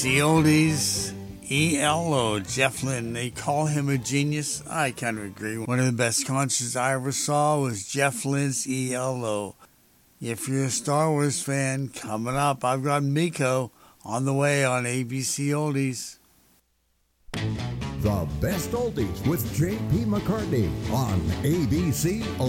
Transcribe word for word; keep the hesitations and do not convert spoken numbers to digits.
The oldies, E L O, Jeff Lynne. They call him a genius. I kind of agree. One of the best concerts I ever saw was Jeff Lynne's E L O. If you're a Star Wars fan, coming up, I've got Miko on the way on A B C Oldies. The best oldies with J P McCartney on A B C Oldies.